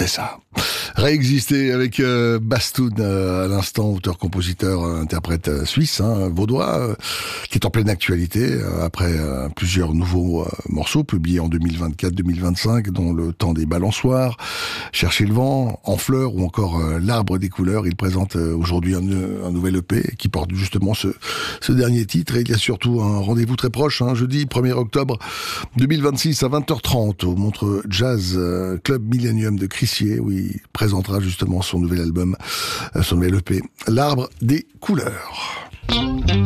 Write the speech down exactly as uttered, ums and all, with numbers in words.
C'est ça. Réexister avec euh, Bastoun euh, à l'instant, auteur-compositeur, euh, interprète euh, suisse, hein, vaudois, euh, qui est en pleine actualité euh, après euh, plusieurs nouveaux euh, morceaux publiés en deux mille vingt-quatre deux mille vingt-cinq, dont Le Temps des Balançoires, Chercher le vent, En fleurs ou encore euh, L'Arbre des couleurs. Il présente euh, aujourd'hui un, un nouvel E P qui porte justement ce, ce dernier titre, et il y a surtout un rendez-vous très proche, hein, jeudi premier octobre deux mille vingt-six à vingt heures trente au Montreux Jazz euh, Club Millennium de Crissier, où il présentera justement son nouvel album, son nouvel E P, L'Arbre des couleurs.